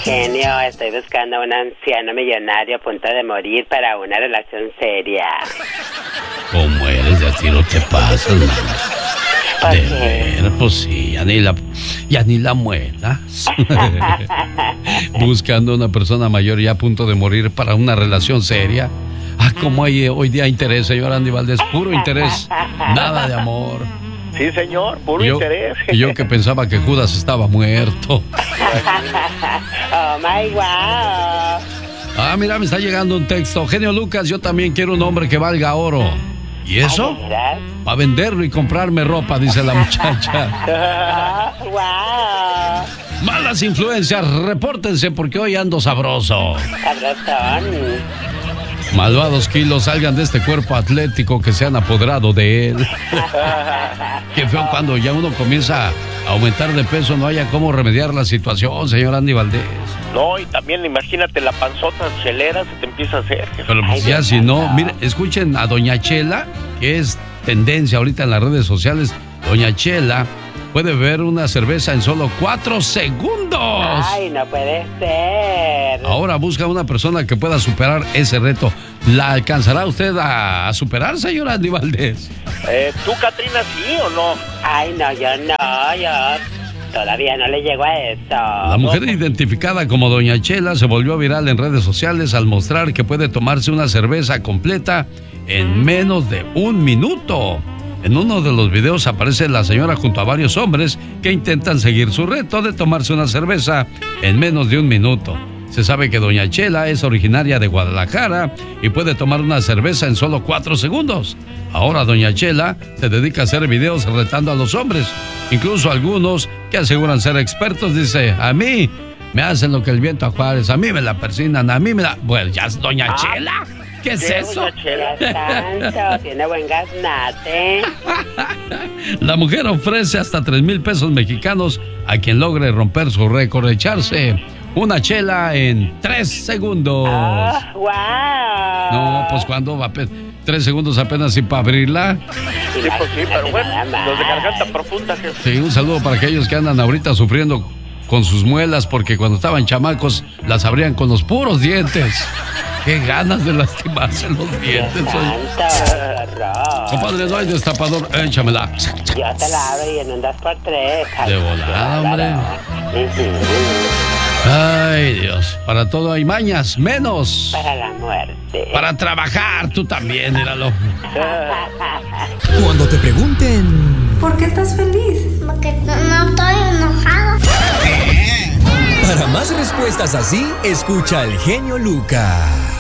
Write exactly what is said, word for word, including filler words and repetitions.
Genio, estoy buscando a un anciano millonario a punto de morir para una relación seria. ¿Cómo eres de a tiro te pasas, man? ¿Por De qué? ver, pues sí, ya ni la, ya ni la muelas. Buscando una persona mayor ya a punto de morir para una relación seria. Ah, como hay hoy día interés, señor Andy Valdés, puro interés, nada de amor. Sí, señor, puro Y yo, interés. y yo que pensaba que Judas estaba muerto. Oh my wow. Ah, mira, me está llegando un texto. Genio Lucas, yo también quiero un hombre que valga oro. ¿Y eso? Para venderlo y comprarme ropa, dice la muchacha. Oh, wow. Malas influencias, repórtense porque hoy ando sabroso. Sabrosón. Malvados kilos, salgan de este cuerpo atlético que se han apoderado de él. Qué feo cuando ya uno comienza a aumentar de peso, no haya cómo remediar la situación, señor Andy Valdés. No, y también imagínate la panzota chelera se te empieza a hacer. Pero pues ya si no, mire, escuchen a Doña Chela, que es tendencia ahorita en las redes sociales. Doña Chela puede beber una cerveza en solo cuatro segundos. Ay, no puede ser. Ahora busca una persona que pueda superar ese reto. ¿La alcanzará usted a, a superar, señor Andy Valdés? Eh, ¿Tú, Catrina, sí o no? Ay, no, yo no, yo todavía no le llego a eso. La mujer identificada como Doña Chela se volvió viral en redes sociales al mostrar que puede tomarse una cerveza completa en menos de un minuto. En uno de los videos aparece la señora junto a varios hombres que intentan seguir su reto de tomarse una cerveza en menos de un minuto. Se sabe que Doña Chela es originaria de Guadalajara y puede tomar una cerveza en solo cuatro segundos. Ahora Doña Chela se dedica a hacer videos retando a los hombres. Incluso algunos que aseguran ser expertos, dice, a mí me hacen lo que el viento a Juárez, a mí me la persignan, a mí me la... Bueno, ya es Doña Chela. ¿Qué es eso? Tanto, tiene buen gaznate. La mujer ofrece hasta tres mil pesos mexicanos a quien logre romper su récord de echarse una chela en tres segundos. Oh, wow. No, pues ¿cuándo va a pe- tres segundos apenas y para abrirla? Sí, pues sí, pero bueno, los de garganta profunda. Que... Sí, un saludo para aquellos que andan ahorita sufriendo con sus muelas porque cuando estaban chamacos las abrían con los puros dientes. Qué ganas de lastimarse los dientes. Compadre, no hay destapador, échamela. Yo te la abro y en un dos por tres. De volada, hombre. Ay, Dios, para todo hay mañas, menos Para la muerte. para trabajar, tú también, míralo. Cuando te pregunten... ¿Por qué estás feliz? Porque no, no estoy enojado. Para más respuestas así, escucha al genio Lucas.